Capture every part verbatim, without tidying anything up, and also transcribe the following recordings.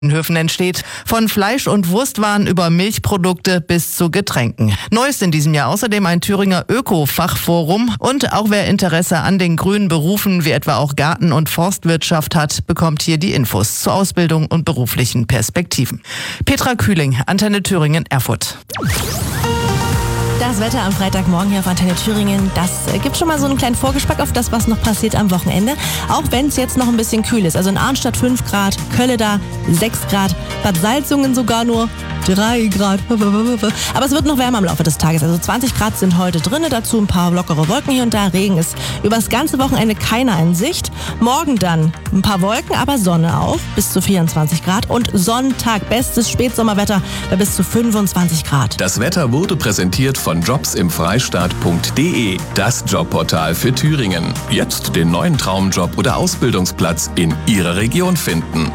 Höfen entsteht. Von Fleisch- und Wurstwaren über Milchprodukte bis zu Getränken. Neu ist in diesem Jahr außerdem ein Thüringer Öko-Fachforum. Und auch wer Interesse an den grünen Berufen wie etwa auch Garten- und Forstwirtschaft hat, bekommt hier die Infos zur Ausbildung und beruflichen Perspektiven. Petra Kühling, Antenne Thüringen, Erfurt. Das Wetter am Freitagmorgen hier auf Antenne Thüringen, das gibt schon mal so einen kleinen Vorgeschmack auf das, was noch passiert am Wochenende. Auch wenn es jetzt noch ein bisschen kühl ist. Also in Arnstadt fünf Grad, Kölle da sechs Grad, Bad Salzungen sogar nur drei Grad. Aber es wird noch wärmer im Laufe des Tages. Also zwanzig Grad sind heute drin, dazu ein paar lockere Wolken hier und da. Regen ist über das ganze Wochenende keiner in Sicht. Morgen dann ein paar Wolken, aber Sonne auch, bis zu vierundzwanzig Grad. Und Sonntag, bestes Spätsommerwetter bei bis zu fünfundzwanzig Grad. Das Wetter wurde präsentiert von jobs im freistaat punkt de, das Jobportal für Thüringen. Jetzt den neuen Traumjob oder Ausbildungsplatz in Ihrer Region finden.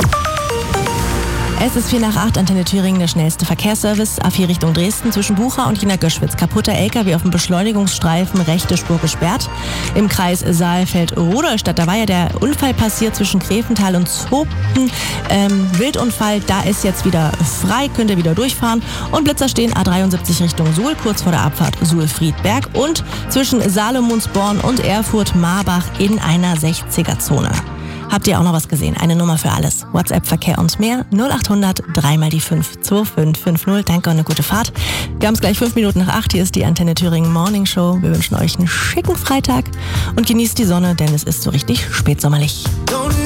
Es ist vier nach acht, Antenne Thüringen, der schnellste Verkehrsservice. A vier Richtung Dresden zwischen Bucha und Jena Göschwitz. Kaputter L K W auf dem Beschleunigungsstreifen, rechte Spur gesperrt. Im Kreis Saalfeld-Rudolstadt, da war ja der Unfall passiert zwischen Greventhal und Zopten. Ähm, Wildunfall, da ist jetzt wieder frei, könnt ihr wieder durchfahren. Und Blitzer stehen A dreiundsiebzig Richtung Suhl, kurz vor der Abfahrt Suhl-Friedberg. Und zwischen Salomonsborn und Erfurt-Marbach in einer sechziger-Zone. Habt ihr auch noch was gesehen? Eine Nummer für alles. WhatsApp, Verkehr und mehr. null acht hundert drei mal die fünf zwei fünf fünf null. Danke und eine gute Fahrt. Wir haben es gleich fünf Minuten nach acht. Hier ist die Antenne Thüringen Morning Show. Wir wünschen euch einen schicken Freitag und genießt die Sonne, denn es ist so richtig spätsommerlich.